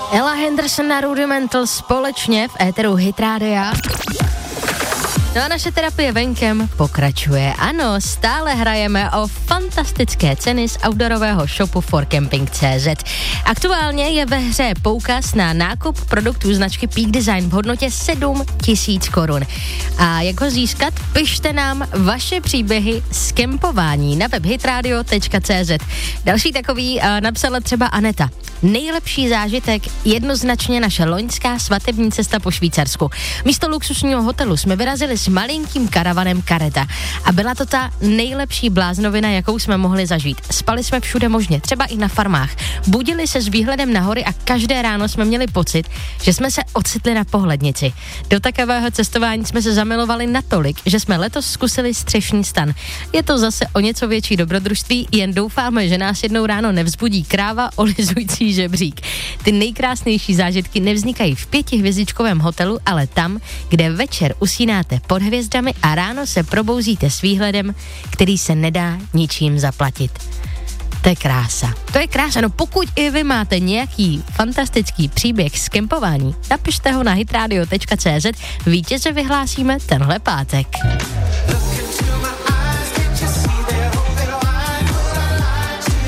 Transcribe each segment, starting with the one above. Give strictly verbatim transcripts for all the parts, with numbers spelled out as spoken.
Ella Henderson a Rudimental společně v éteru Hit Rádia. No a naše terapie venkem pokračuje. Ano, stále hrajeme o fantastické ceny z outdoorového shopu for camping tečka cé zet. Aktuálně je ve hře poukaz na nákup produktů značky Peak Design v hodnotě sedm tisíc korun. A jak ho získat? Pište nám vaše příběhy z kempování na web hitradio tečka cé zet. Další takový uh, napsala třeba Aneta. Nejlepší zážitek jednoznačně naše loňská svatební cesta po Švýcarsku. Místo luxusního hotelu jsme vyrazili s malinkým karavanem Kareta a byla to ta nejlepší bláznovina, jakou jsme mohli zažít. Spali jsme všude možně, třeba i na farmách. Budili se s výhledem na hory a každé ráno jsme měli pocit, že jsme se ocitli na pohlednici. Do takového cestování jsme se zamilovali natolik, že jsme letos zkusili střešní stan. Je to zase o něco větší dobrodružství, jen doufáme, že nás jednou ráno nevzbudí kráva olizující žebřík. Ty nejkrásnější zážitky nevznikají v pětihvězdičkovém hotelu, ale tam, kde večer usínáte pod hvězdami a ráno se probouzíte s výhledem, který se nedá ničím zaplatit. To je krása. To je krása. No pokud i vy máte nějaký fantastický příběh z kempování, napište ho na hitradio tečka cé zet. Vítěze vyhlásíme tenhle pátek.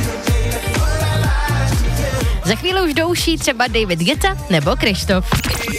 Za chvíli už douší třeba David Guetta nebo Krištof.